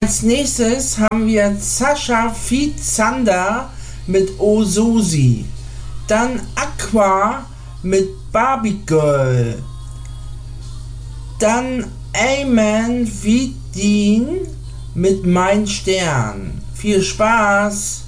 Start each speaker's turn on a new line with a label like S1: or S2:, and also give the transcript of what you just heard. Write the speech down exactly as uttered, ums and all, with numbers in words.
S1: Als nächstes haben wir Sascha feat. Zander mit O Susi. Dann Aqua mit Barbie Girl. Dann Amen feat. Dean mit Mein Stern. Viel Spaß!